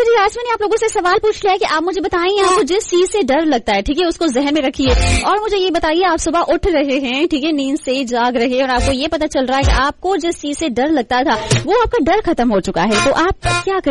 देखो जी, आज मैंने आप लोगों से सवाल पूछ लिया है कि आप मुझे बताइए आपको जिस चीज से डर लगता है, ठीक है, उसको जहन में रखिए और मुझे ये बताइए आप सुबह उठ रहे हैं, ठीक है, नींद से जाग रहे हैं और आपको ये पता चल रहा है कि आपको जिस चीज से डर लगता था वो आपका डर खत्म हो चुका है, तो आप क्या